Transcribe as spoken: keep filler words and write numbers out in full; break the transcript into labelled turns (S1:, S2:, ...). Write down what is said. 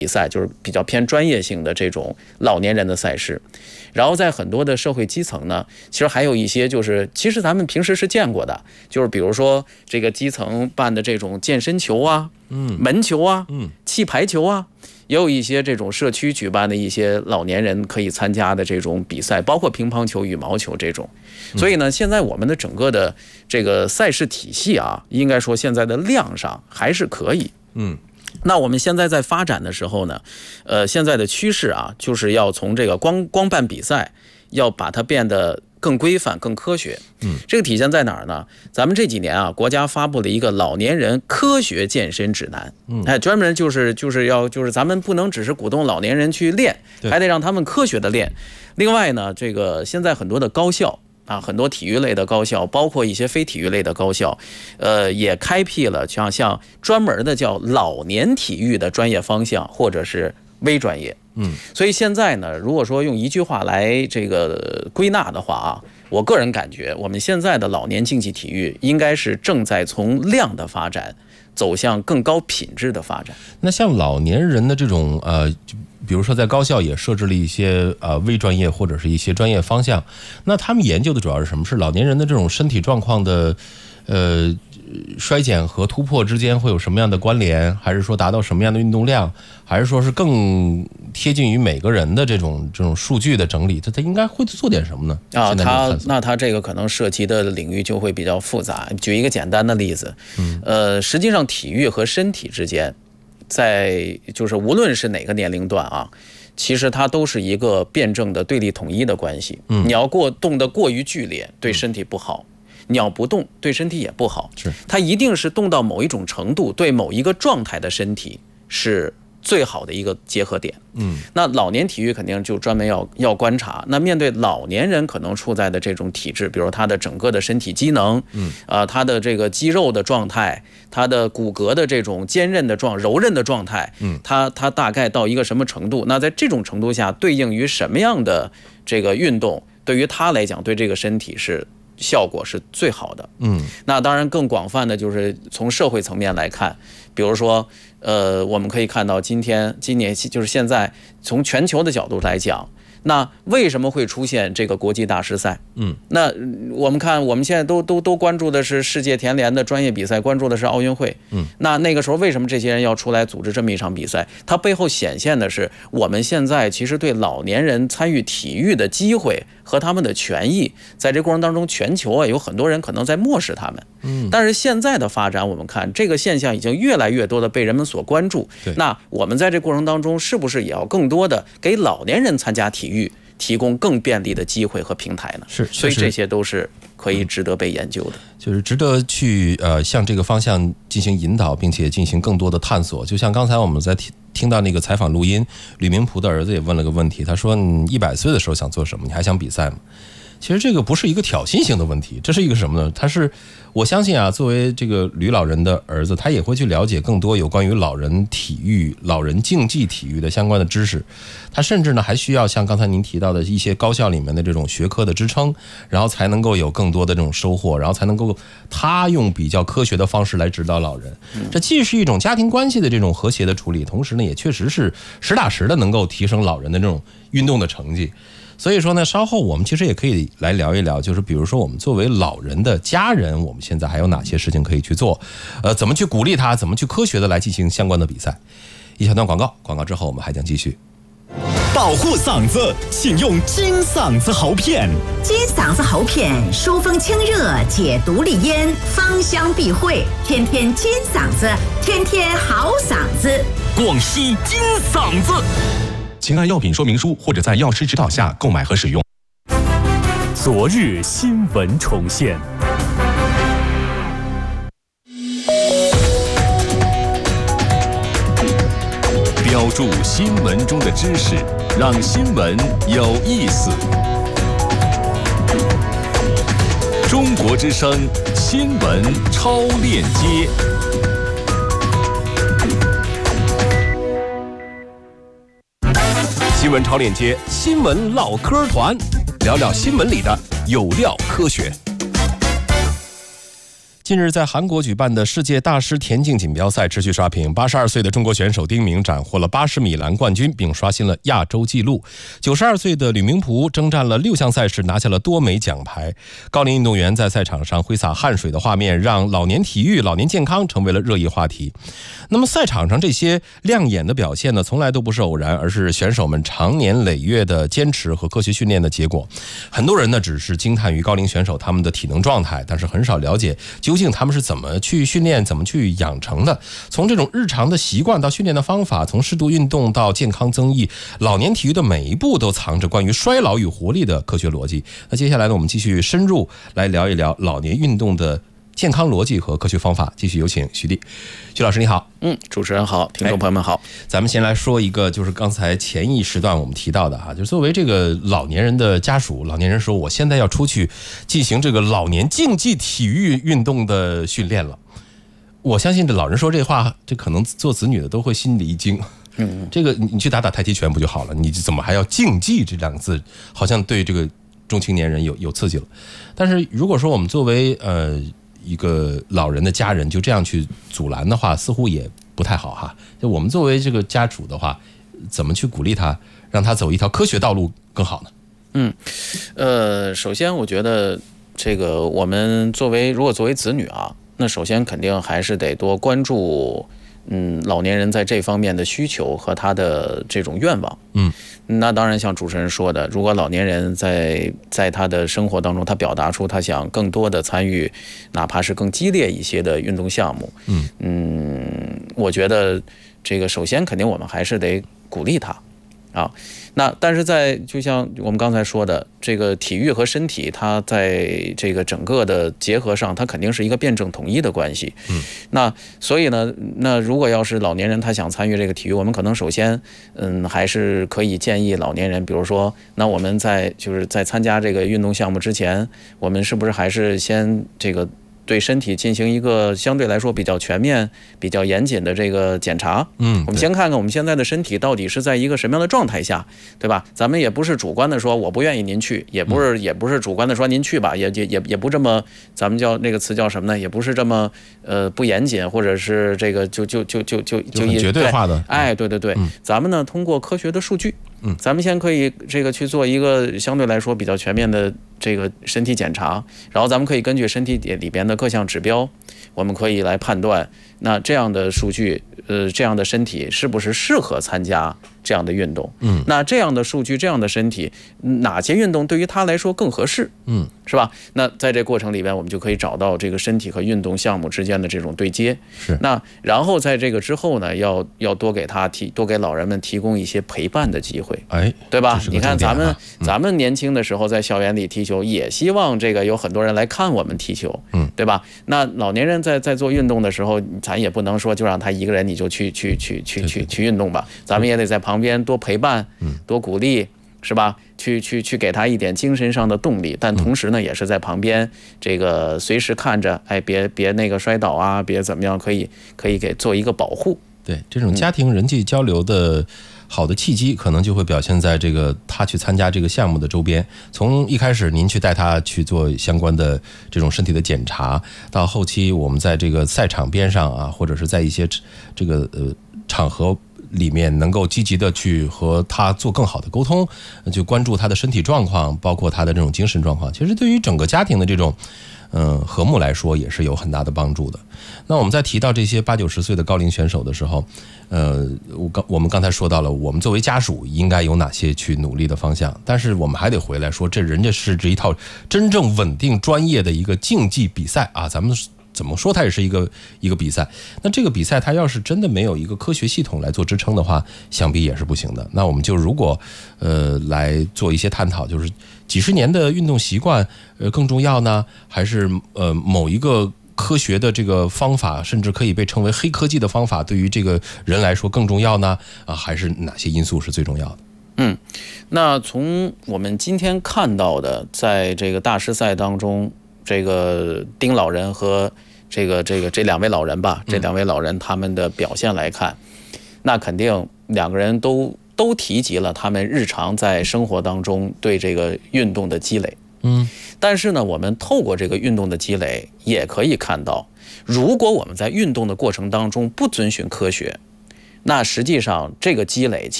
S1: 比赛，就是比较偏专业性的这种老年人的赛事。然后在很多的社会基层呢，其实还有一些就是其实咱们平时是见过的，就是比如说这个基层办的这种健身球啊、嗯、门球啊、嗯、气排球啊，也有一些这种社区举办的一些老年人可以参加的这种比赛，包括乒乓球、羽毛球这种。所以呢，现在我们的整个的这个赛事体系啊，应该说现在的量上还是可以。嗯。那我们现在在发展的时候呢，呃，现在的趋势啊，就是要从这个光光办比赛，要把它变得更规范、更科学。嗯，这个体现在哪儿呢？咱们这几年啊，国家发布了一个老年人科学健身指南。嗯，哎，专门就是就是要就是咱们不能只是鼓动老年人去练，还得让他们科学的练。另外呢，这个现在很多的高校。啊，很多体育类的高校，包括一些非体育类的高校，呃，也开辟了像像专门的叫老年体育的专业方向，或者是微专业。嗯，所以现在呢，如果说用一句话来这个归纳的话啊，我个人感觉，我们现在的老年竞技体育应该是正在从量的发展走向更高品质的发展。
S2: 那像老年人的这种呃。比如说在高校也设置了一些呃微专业或者是一些专业方向，那他们研究的主要是什么？是老年人的这种身体状况的呃衰减和突破之间会有什么样的关联，还是说达到什么样的运动量，还是说是更贴近于每个人的这种这种数据的整理？他他应该会做点什么呢？
S1: 啊，他那他这个可能涉及的领域就会比较复杂。举一个简单的例子，嗯，呃，实际上体育和身体之间。在就是无论是哪个年龄段啊，其实它都是一个辩证的对立统一的关系。嗯，你要过动得过于剧烈，对身体不好；你要不动，对身体也不好。是，它一定是动到某一种程度，对某一个状态的身体是最好的一个结合点。嗯，那老年体育肯定就专门要要观察。那面对老年人可能处在的这种体质，比如他的整个的身体机能，嗯，呃，他的这个肌肉的状态，他的骨骼的这种坚韧的状、柔韧的状态，嗯，他他大概到一个什么程度？那在这种程度下，对应于什么样的这个运动，对于他来讲，对这个身体是效果是最好的。嗯，那当然更广泛的就是从社会层面来看，比如说。呃，我们可以看到今天今年就是现在从全球的角度来讲，那为什么会出现这个国际大师赛？嗯，那我们看我们现在都都都关注的是世界田联的专业比赛，关注的是奥运会。嗯，那那个时候为什么这些人要出来组织这么一场比赛？它背后显现的是我们现在其实对老年人参与体育的机会和他们的权益，在这过程当中，全球啊有很多人可能在漠视他们。嗯，但是现在的发展，我们看这个现象已经越来越多的被人们所关注。那我们在这过程当中，是不是也要更多的给老年人参加体育提供更便利的机会和平台呢？是，所以这些都是可以值得被研究的，
S2: 嗯、就是值得去呃向这个方向进行引导，并且进行更多的探索。就像刚才我们在听听到那个采访录音，吕明璞的儿子也问了个问题，他说：“你一百岁的时候想做什么？你还想比赛吗？”其实这个不是一个挑衅性的问题，这是一个什么呢？他是我相信啊，作为这个吕老人的儿子，他也会去了解更多有关于老人体育、老人竞技体育的相关的知识。他甚至呢还需要像刚才您提到的一些高校里面的这种学科的支撑，然后才能够有更多的这种收获，然后才能够他用比较科学的方式来指导老人。这既是一种家庭关系的这种和谐的处理，同时呢也确实是实打实的能够提升老人的这种运动的成绩。所以说呢，稍后我们其实也可以来聊一聊，就是比如说我们作为老人的家人，我们现在还有哪些事情可以去做？呃，怎么去鼓励他，怎么去科学的来进行相关的比赛？一小段广告，广告之后我们还将继续。
S3: 保护嗓子，请用金嗓子喉片。
S4: 金嗓子喉片疏风清热，解毒利咽，芳香避秽，天天金嗓子，天天好嗓子。
S3: 广西金嗓子。请按药品说明书或者在药师指导下购买和使用。昨日新闻重现。标注新闻中的知识，让新闻有意思。中国之声新闻超链接。新闻超链接，新闻唠嗑团，聊聊新闻里的有料科学。
S2: 近日，在韩国举办的世界大师田径锦标赛持续刷屏，八十二岁的中国选手丁明斩获了八十米栏冠军，并刷新了亚洲纪录。九十二岁的吕明璞征战了六项赛事，拿下了多枚奖牌。高龄运动员在赛场上挥洒汗水的画面，让老年体育、老年健康成为了热议话题。那么，赛场上这些亮眼的表现呢，从来都不是偶然，而是选手们长年累月的坚持和科学训练的结果。很多人呢，只是惊叹于高龄选手他们的体能状态，但是很少了解究竟他们是怎么去训练、怎么去养成的。从这种日常的习惯到训练的方法，从适度运动到健康增益，老年体育的每一步都藏着关于衰老与活力的科学逻辑。那接下来呢，我们继续深入来聊一聊老年运动的健康逻辑和科学方法。继续有请徐丽。徐老师你好。
S1: 嗯，主持人好，听众朋友们好。
S2: 咱们先来说一个，就是刚才前一时段我们提到的啊，就是作为这个老年人的家属，老年人说我现在要出去进行这个老年竞技体育运动的训练了。我相信这老人说这话，这可能做子女的都会心里一惊。嗯，这个你去打打太极拳不就好了？你怎么还要竞技这两个字？好像对这个中青年人有有刺激了。但是如果说我们作为呃一个老人的家人就这样去阻拦的话，似乎也不太好哈。就我们作为这个家属的话，怎么去鼓励他，让他走一条科学道路更好呢？
S1: 嗯，呃，首先我觉得这个我们作为如果作为子女啊，那首先肯定还是得多关注。嗯，老年人在这方面的需求和他的这种愿望，
S2: 嗯，
S1: 那当然像主持人说的，如果老年人在在他的生活当中，他表达出他想更多的参与，哪怕是更激烈一些的运动项目，
S2: 嗯
S1: 嗯，我觉得这个首先肯定我们还是得鼓励他，啊。那但是在就像我们刚才说的，这个体育和身体，它在这个整个的结合上，它肯定是一个辩证统一的关系。
S2: 嗯，
S1: 那所以呢，那如果要是老年人他想参与这个体育，我们可能首先，嗯，还是可以建议老年人，比如说，那我们在就是在参加这个运动项目之前，我们是不是还是先这个对身体进行一个相对来说比较全面、比较严谨的这个检查。
S2: 嗯，
S1: 我们先看看我们现在的身体到底是在一个什么样的状态下，对吧？咱们也不是主观的说我不愿意您去，也不是、嗯、也不是主观的说您去吧，也也也也不这么，咱们叫那个词叫什么呢？也不是这么呃不严谨，或者是这个就就就就就就
S2: 绝对化的。
S1: 哎，对对对，嗯、咱们呢通过科学的数据。
S2: 嗯，
S1: 咱们先可以这个去做一个相对来说比较全面的这个身体检查，然后咱们可以根据身体里边的各项指标，我们可以来判断，那这样的数据，呃，这样的身体是不是适合参加这样的运动？
S2: 嗯，
S1: 那这样的数据，这样的身体，哪些运动对于他来说更合适？
S2: 嗯，
S1: 是吧？那在这过程里边，我们就可以找到这个身体和运动项目之间的这种对接。
S2: 是。
S1: 那然后在这个之后呢，要要多给他提，多给老人们提供一些陪伴的机会。
S2: 哎，
S1: 对吧？你看咱们、
S2: 嗯、
S1: 咱们年轻的时候在校园里踢球，也希望这个有很多人来看我们踢球，
S2: 嗯，
S1: 对吧？那老年人在在做运动的时候，咱也不能说就让他一个人你就去去去去去去运动吧，咱们也得在旁边多陪伴，
S2: 嗯，
S1: 多鼓励，是吧？去去去给他一点精神上的动力，但同时呢，也是在旁边这个随时看着，哎，别别那个摔倒啊，别怎么样，可以可以给做一个保护。
S2: 对，这种家庭人际交流的好的契机，可能就会表现在这个他去参加这个项目的周边。从一开始您去带他去做相关的这种身体的检查，到后期我们在这个赛场边上啊，或者是在一些这个呃场合里面，能够积极的去和他做更好的沟通，就关注他的身体状况，包括他的这种精神状况。其实对于整个家庭的这种嗯和睦来说，也是有很大的帮助的。那我们在提到这些八九十岁的高龄选手的时候，呃，我刚我们刚才说到了，我们作为家属应该有哪些去努力的方向，但是我们还得回来说，这人家是这一套真正稳定专业的一个竞技比赛啊，咱们怎么说它也是一个一个比赛。那这个比赛它要是真的没有一个科学系统来做支撑的话，想必也是不行的。那我们就如果呃来做一些探讨，就是几十年的运动习惯呃更重要呢，还是呃某一个科学的这个方法，甚至可以被称为黑科技的方法，对于这个人来说更重要呢？啊，还是哪些因素是最重要的？
S1: 嗯，那从我们今天看到的，在这个大师赛当中，这个丁老人和这个这个这两位老人吧，这两位老人他们的表现来看，那肯定两个人都都提及了他们日常在生活当中对这个运动的积累。
S2: 嗯，
S1: 但是呢，我们透过这个运动的积累，也可以看到，如果我们在运动的过程当中不遵循科学，那实际上这个积累